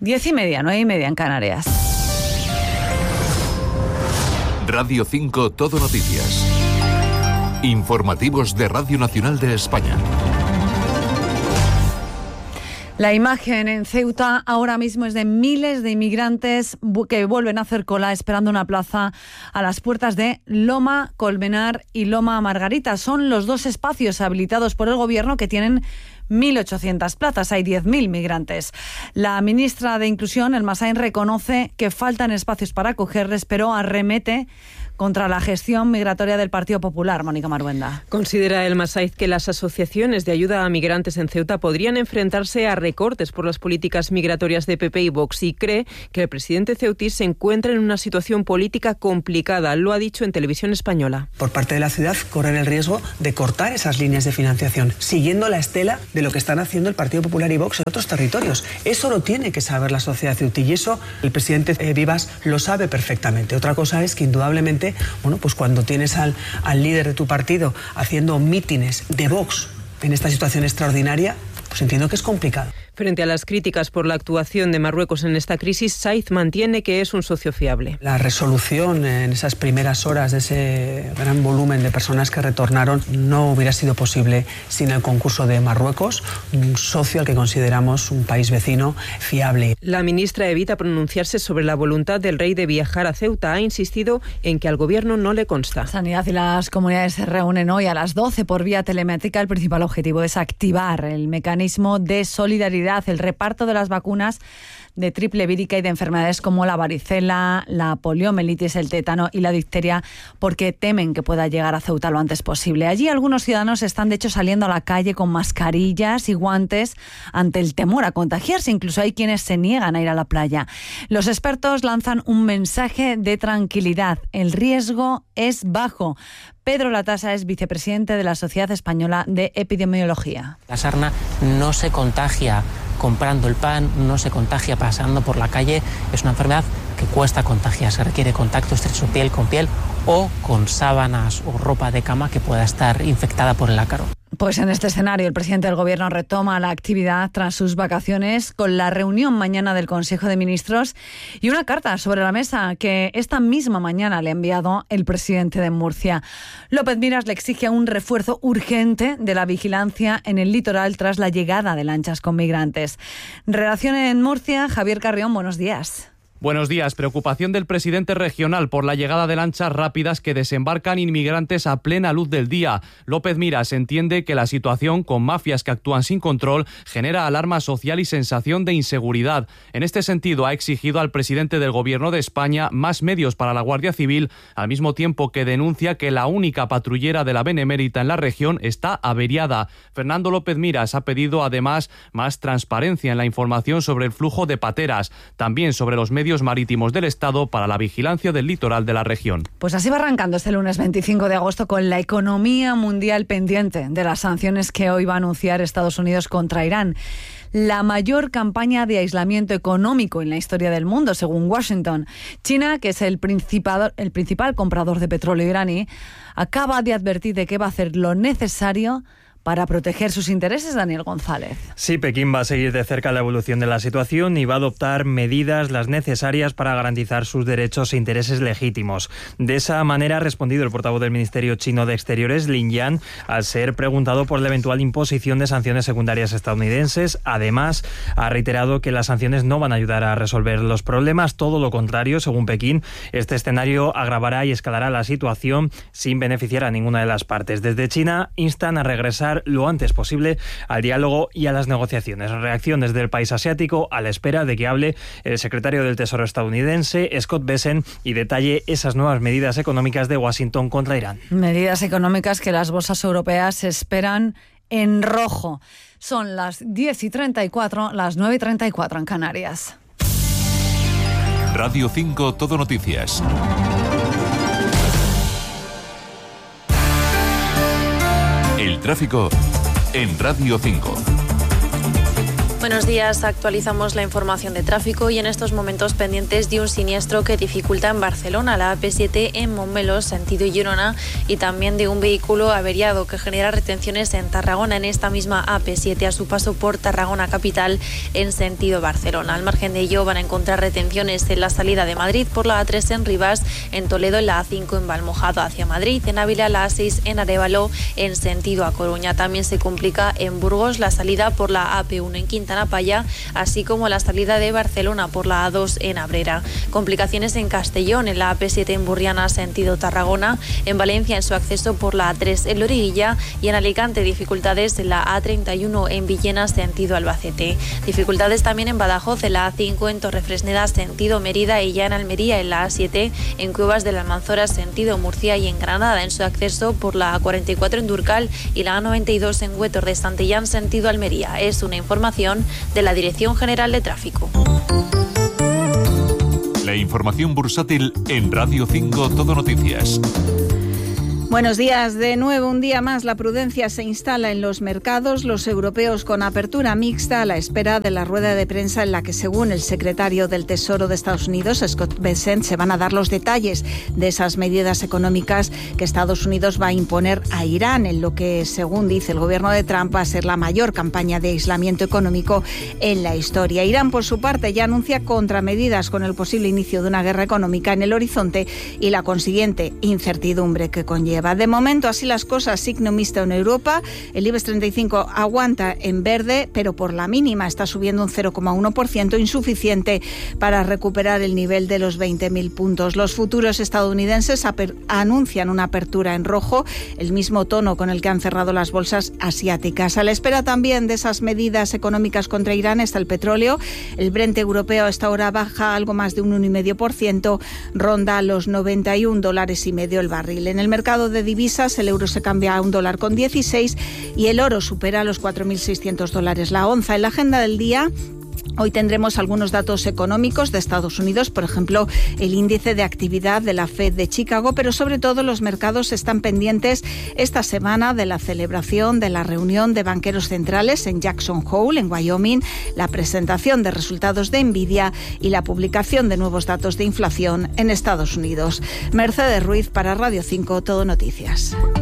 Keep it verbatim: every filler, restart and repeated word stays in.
Diez y media, nueve y media en Canarias. Radio cinco Todo Noticias. Informativos de Radio Nacional de España. La imagen en Ceuta ahora mismo es de miles de inmigrantes que vuelven a hacer cola esperando una plaza a las puertas de Loma Colmenar y Loma Margarita. Son los dos espacios habilitados por el Gobierno que tienen mil ochocientas plazas, hay diez mil migrantes. La ministra de Inclusión, Elma Sainz, reconoce que faltan espacios para acogerles, pero arremete contra la gestión migratoria del Partido Popular. Mónica Maruenda. Considera Elma Sainz que las asociaciones de ayuda a migrantes en Ceuta podrían enfrentarse a recortes por las políticas migratorias de P P y Vox y cree que el presidente ceutí se encuentra en una situación política complicada. Lo ha dicho en Televisión Española. Por parte de la ciudad corren el riesgo de cortar esas líneas de financiación, siguiendo la estela de lo que están haciendo el Partido Popular y Vox en otros territorios. Eso lo tiene que saber la sociedad ceutí y eso el presidente eh, Vivas lo sabe perfectamente. Otra cosa es que indudablemente, bueno, pues cuando tienes al, al líder de tu partido haciendo mítines de Vox en esta situación extraordinaria, pues entiendo que es complicado. Frente a las críticas por la actuación de Marruecos en esta crisis, Sainz mantiene que es un socio fiable. La resolución en esas primeras horas de ese gran volumen de personas que retornaron no hubiera sido posible sin el concurso de Marruecos, un socio al que consideramos un país vecino fiable. La ministra evita pronunciarse sobre la voluntad del rey de viajar a Ceuta. Ha insistido en que al Gobierno no le consta. Sanidad y las comunidades se reúnen hoy a las doce por vía telemática. El principal objetivo es activar el mecanismo de solidaridad, el reparto de las vacunas de triple vírica y de enfermedades como la varicela, la poliomielitis, el tétano y la difteria, porque temen que pueda llegar a Ceuta lo antes posible. Allí algunos ciudadanos están de hecho saliendo a la calle con mascarillas y guantes ante el temor a contagiarse. Incluso hay quienes se niegan a ir a la playa. Los expertos lanzan un mensaje de tranquilidad. El riesgo es bajo. Pedro Latasa es vicepresidente de la Sociedad Española de Epidemiología. La sarna no se contagia comprando el pan, no se contagia pasando por la calle. Es una enfermedad que cuesta contagiarse, requiere contacto estrecho piel con piel o con sábanas o ropa de cama que pueda estar infectada por el ácaro. Pues en este escenario el presidente del Gobierno retoma la actividad tras sus vacaciones con la reunión mañana del Consejo de Ministros y una carta sobre la mesa que esta misma mañana le ha enviado el presidente de Murcia. López Miras le exige un refuerzo urgente de la vigilancia en el litoral tras la llegada de lanchas con migrantes. Redacción en Murcia, Javier Carrión, buenos días. Buenos días. Preocupación del presidente regional por la llegada de lanchas rápidas que desembarcan inmigrantes a plena luz del día. López Miras entiende que la situación, con mafias que actúan sin control, genera alarma social y sensación de inseguridad. En este sentido, ha exigido al presidente del Gobierno de España más medios para la Guardia Civil, al mismo tiempo que denuncia que la única patrullera de la Benemérita en la región está averiada. Fernando López Miras ha pedido además más transparencia en la información sobre el flujo de pateras, también sobre los medios marítimos del Estado para la vigilancia del litoral de la región. Pues así va arrancando este lunes veinticinco de agosto con la economía mundial pendiente de las sanciones que hoy va a anunciar Estados Unidos contra Irán. La mayor campaña de aislamiento económico en la historia del mundo, según Washington. China, que es el principal, el principal comprador de petróleo iraní, acaba de advertir de que va a hacer lo necesario para proteger sus intereses. Daniel González. Sí, Pekín va a seguir de cerca la evolución de la situación y va a adoptar medidas las necesarias para garantizar sus derechos e intereses legítimos. De esa manera ha respondido el portavoz del Ministerio Chino de Exteriores, Lin Yan, al ser preguntado por la eventual imposición de sanciones secundarias estadounidenses. Además, ha reiterado que las sanciones no van a ayudar a resolver los problemas, todo lo contrario, según Pekín. Este escenario agravará y escalará la situación sin beneficiar a ninguna de las partes. Desde China instan a regresar lo antes posible al diálogo y a las negociaciones. Reacción desde el país asiático a la espera de que hable el secretario del Tesoro estadounidense, Scott Bessent, y detalle esas nuevas medidas económicas de Washington contra Irán. Medidas económicas que las bolsas europeas esperan en rojo. Son las diez y treinta y cuatro, las nueve y treinta y cuatro en Canarias. Radio cinco Todo Noticias. El tráfico en Radio cinco. Buenos días, actualizamos la información de tráfico y en estos momentos pendientes de un siniestro que dificulta en Barcelona la A P siete en Montmeló, sentido Girona, y también de un vehículo averiado que genera retenciones en Tarragona en esta misma A P siete a su paso por Tarragona capital en sentido Barcelona. Al margen de ello van a encontrar retenciones en la salida de Madrid por la A tres en Rivas, en Toledo en la A cinco en Valmojado hacia Madrid, en Ávila la A seis en Arévalo en sentido a Coruña. También se complica en Burgos la salida por la A P uno en Quintana Paya, así como la salida de Barcelona por la A dos en Abrera. Complicaciones en Castellón, en la A P siete en Burriana, sentido Tarragona, en Valencia en su acceso por la A tres en Loriguilla y en Alicante dificultades en la A treinta y uno en Villena, sentido Albacete. Dificultades también en Badajoz, en la A cinco en Torrefresneda, sentido Mérida, y ya en Almería en la A siete, en Cuevas de la Almanzora, sentido Murcia, y en Granada en su acceso por la A cuarenta y cuatro en Durcal y la A noventa y dos en Huétor de Santillán, sentido Almería. Es una información de la Dirección General de Tráfico. La información bursátil en Radio cinco Todo Noticias. Buenos días. De nuevo, un día más, la prudencia se instala en los mercados, los europeos con apertura mixta a la espera de la rueda de prensa en la que, según el secretario del Tesoro de Estados Unidos, Scott Bessent, se van a dar los detalles de esas medidas económicas que Estados Unidos va a imponer a Irán, en lo que, según dice el gobierno de Trump, va a ser la mayor campaña de aislamiento económico en la historia. Irán, por su parte, ya anuncia contramedidas con el posible inicio de una guerra económica en el horizonte y la consiguiente incertidumbre que conlleva. De momento, así las cosas, signo mixto en Europa. El IBEX treinta y cinco aguanta en verde, pero por la mínima está subiendo un cero coma uno por ciento, insuficiente para recuperar el nivel de los veinte mil puntos. Los futuros estadounidenses anuncian una apertura en rojo, el mismo tono con el que han cerrado las bolsas asiáticas. A la espera también de esas medidas económicas contra Irán está el petróleo. El Brent europeo a esta hora baja algo más de un uno coma cinco por ciento, ronda los noventa y un dólares y medio el barril. En el mercado de divisas, el euro se cambia a un dólar con dieciséis y el oro supera los cuatro mil seiscientos dólares la onza. En la agenda del día, hoy tendremos algunos datos económicos de Estados Unidos, por ejemplo, el índice de actividad de la Fed de Chicago, pero sobre todo los mercados están pendientes esta semana de la celebración de la reunión de banqueros centrales en Jackson Hole, en Wyoming, la presentación de resultados de Nvidia y la publicación de nuevos datos de inflación en Estados Unidos. Mercedes Ruiz para Radio cinco Todo Noticias.